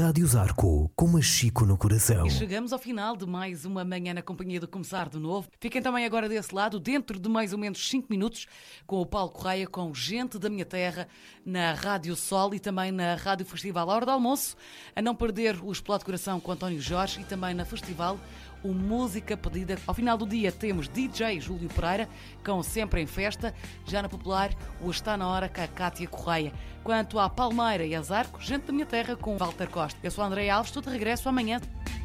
Rádio Zarco, com Machico no coração. E chegamos ao final de mais uma manhã na companhia do Começar de Novo. Fiquem também agora desse lado, dentro de mais ou menos 5 minutos, com o Paulo Correia, com Gente da Minha Terra, na Rádio Sol e também na Rádio Festival à hora do almoço. A não perder o Explode Coração com António Jorge e também na Festival o Música Pedida. Ao final do dia temos DJ Júlio Pereira, com Sempre em Festa. Já na Popular, o Está na Hora com a Cátia Correia. Quanto à Palmeira e a Zarco, Gente da Minha Terra com Walter Costa. Eu sou a Andréia Alves, estou de regresso amanhã.